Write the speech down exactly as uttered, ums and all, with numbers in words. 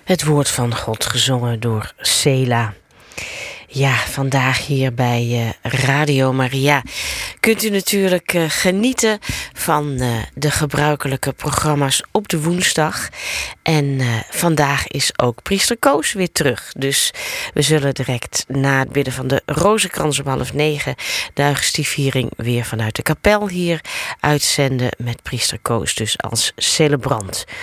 Het woord van God gezongen door Sela. Ja, vandaag hier bij uh, Radio Maria kunt u natuurlijk uh, genieten van uh, de gebruikelijke programma's op de woensdag. En uh, vandaag is ook priester Koos weer terug. Dus we zullen direct na het bidden van de rozenkrans om half negen de Eucharistieviering weer vanuit de kapel hier uitzenden met priester Koos dus als celebrant.